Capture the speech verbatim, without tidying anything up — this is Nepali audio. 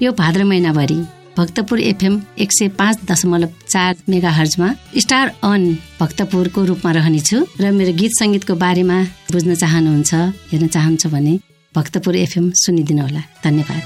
यो भाद्र महिनाभरि भक्तपुर एफएम एक सय पाँच दशमलव चार मेगा हर्जमा स्टार अन भक्तपुरको रूपमा रहनेछु र मेरो गीत संगीतको बारेमा बुझ्न चाहनुहुन्छ हेर्न चाहन्छ भने भक्तपुर एफएम सुनिदिनु होला। धन्यवाद।